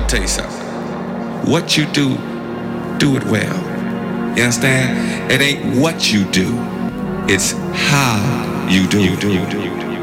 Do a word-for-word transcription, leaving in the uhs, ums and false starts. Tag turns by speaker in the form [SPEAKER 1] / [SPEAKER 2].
[SPEAKER 1] tell you something. What you do, do it well. You understand? It ain't what you do, it's how you do. You do. You do.